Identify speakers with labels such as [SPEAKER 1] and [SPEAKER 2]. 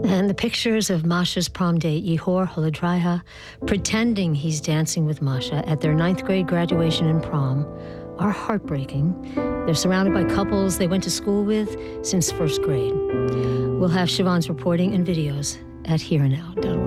[SPEAKER 1] And the pictures of Masha's prom date, Yehor Holodraya, pretending he's dancing with Masha at their 9th grade graduation and prom, are heartbreaking. They're surrounded by couples they went to school with since 1st grade. We'll have Siobhan's reporting and videos at hereandnow.org.